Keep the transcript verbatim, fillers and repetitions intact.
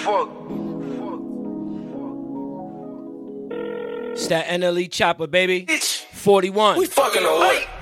fuck. It's that N L E chopper, baby. Bitch. forty-one. We fucking or what?